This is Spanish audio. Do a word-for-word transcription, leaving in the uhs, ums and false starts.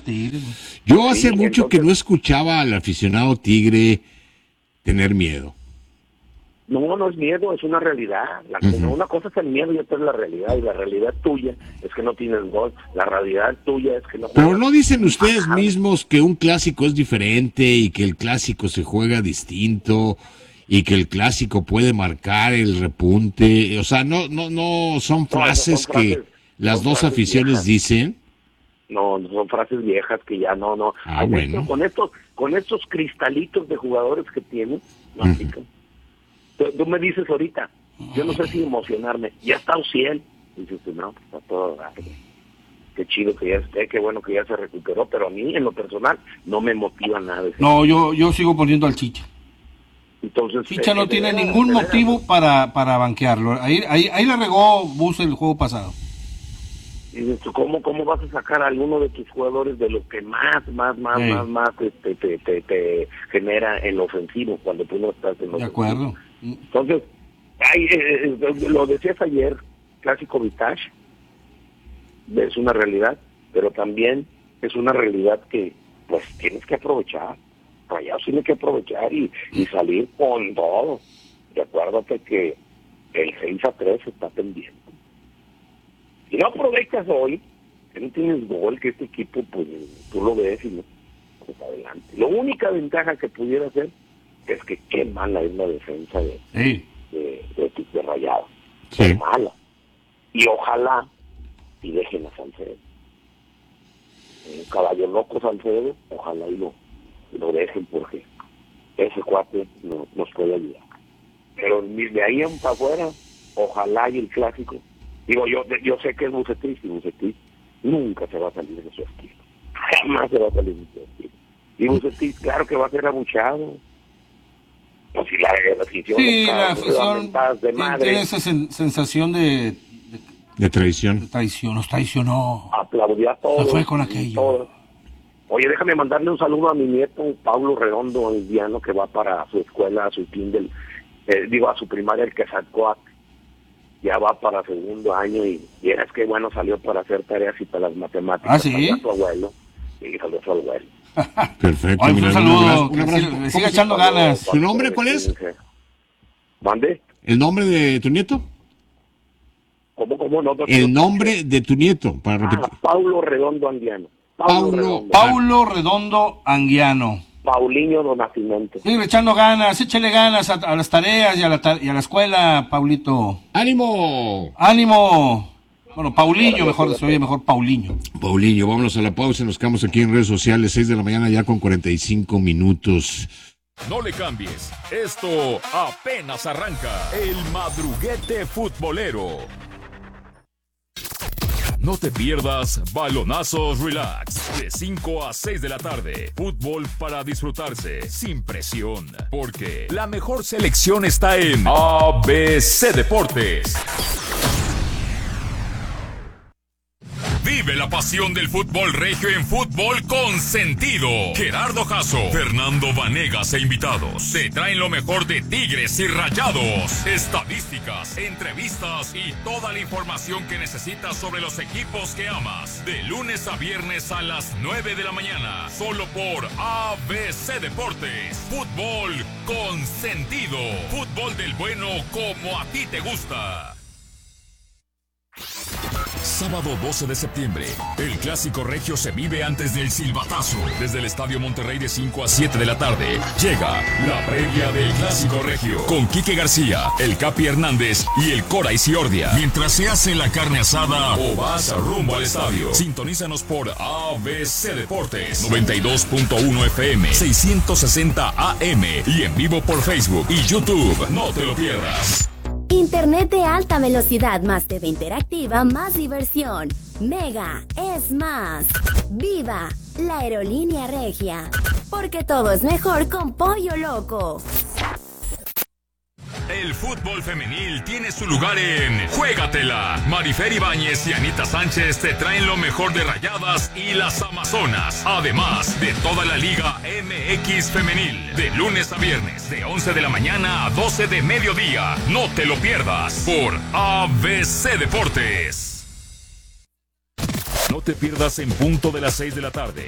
Tigres. Yo hace Sí, mucho entonces- que no escuchaba al aficionado Tigre tener miedo. No, no es miedo, es una realidad. La, Ujú. Una cosa es el miedo y otra es la realidad. Y la realidad tuya es que no tienes gol. La realidad tuya es que no Pero juegas. ¿no dicen ustedes Ajá. mismos que un clásico es diferente y que el clásico se juega distinto y que el clásico puede marcar el repunte? O sea, no no no son frases son que frases- las son dos frases aficiones viejas. dicen. No, no son frases viejas que ya no, no. Ah, Hay bueno. esto- con estos, con estos cristalitos de jugadores que tienen, no Ujú. aplican. Tú, tú me dices ahorita, yo no sé si emocionarme, ya está Ociel. Dices tú, no, pues está todo raro. Qué chido que ya esté, qué bueno que ya se recuperó, pero a mí en lo personal no me motiva nada. ese- No, yo, yo sigo poniendo al Chicha. Entonces, Chicha eh, no de tiene veras, ningún de veras, motivo para, para banquearlo. Ahí, ahí, ahí la regó Bus el juego pasado. Dices tú, ¿cómo, ¿cómo vas a sacar a alguno de tus jugadores de lo que más, más, más, Sí. más, más te, te, te, te- te genera en lo ofensivo cuando tú no estás en lo De ofensivo? acuerdo. Entonces, ay, eh, eh, lo decías ayer, clásico Vitash, es una realidad, pero también es una realidad que pues tienes que aprovechar. Rayados tiene que aprovechar y, y salir con todo. Y acuérdate que el seis a tres está pendiente. Si no aprovechas hoy, que no tienes gol, que este equipo, pues tú lo ves y no, pues adelante. La única ventaja que pudiera hacer es que qué mala es la defensa de, Sí. de, de, de Rayados. Sí. Qué mala. Y ojalá y dejen a Salcedo. Un caballo loco Salcedo, ojalá y lo, lo dejen porque ese cuate no, nos puede ayudar. Pero de ahí en para afuera, ojalá y el clásico. Digo, yo yo sé que es Bucetich y Bucetich nunca se va a salir de su estilo. Jamás se va a salir de su estilo. Y Bucetich, claro que va a ser abuchado. Pues si la, la afición Sí, los la cabros, afición las mentadas de tiene madre, tiene esa sen- sensación de, de, De traición. de traición. Nos traicionó. aplaudía a todos. Se fue con y aquello. todos. Oye, déjame mandarle un saludo a mi nieto, Pablo Redondo, indiano, que va para su escuela, a su kinder, eh, digo, a su primaria, el que sacó, ya va para segundo año y vieras qué bueno salió para hacer tareas y para las matemáticas. ¿Ah, sí? Salió a su abuelo, y salió a su abuelo. Perfecto. Ay, pues, mira, un saludo, abrazo- un que abrazo. siga- ¿Cómo que siga se- echando ganas. ¿Su nombre cuál es? ¿Mande? ¿El nombre de tu nieto? ¿Cómo, cómo no? El nombre de tu nieto, para Ah, repetir. Paulo Redondo Andiano. Paulo- Redondo. Paulo Redondo Anguiano. Paulinho do Nascimento. Sigue echando ganas, échale ganas a, a las tareas y a, la ta- y a la escuela, Paulito. ¡Ánimo! ¡Ánimo! Bueno, Paulinho, mejor, se oye mejor Paulinho. Paulinho, vámonos a la pausa, nos quedamos aquí en redes sociales, seis de la mañana ya con cuarenta y cinco minutos. No le cambies. Esto apenas arranca. El madruguete futbolero. No te pierdas Balonazos Relax de cinco a seis de la tarde. Fútbol para disfrutarse sin presión, porque la mejor selección está en A B C Deportes. Vive la pasión del fútbol regio en Fútbol con Sentido. Gerardo Jasso, Fernando Vanegas e invitados te traen lo mejor de Tigres y Rayados. Estadísticas, entrevistas y toda la información que necesitas sobre los equipos que amas. De lunes a viernes a las nueve de la mañana. Solo por A B C Deportes. Fútbol con Sentido. Fútbol del bueno como a ti te gusta. Sábado doce de septiembre, el Clásico Regio se vive antes del silbatazo. Desde el Estadio Monterrey de cinco a siete de la tarde, llega la previa del Clásico Regio. Con Quique García, el Capi Hernández y el Cora Isiordia. Mientras se hace la carne asada o vas rumbo al estadio. Sintonízanos por A B C Deportes, noventa y dos punto uno F M, seiscientos sesenta A M y en vivo por Facebook y YouTube. No te lo pierdas. Internet de alta velocidad, más T V interactiva, más diversión. Mega es más. ¡Viva la aerolínea regia! Porque todo es mejor con Pollo Loco. El fútbol femenil tiene su lugar en Juégatela. Marifer Ibáñez y Anita Sánchez te traen lo mejor de Rayadas y las Amazonas. Además de toda la Liga M X femenil. De lunes a viernes, de once de la mañana a doce de mediodía. No te lo pierdas por A B C Deportes. No te pierdas en punto de las seis de la tarde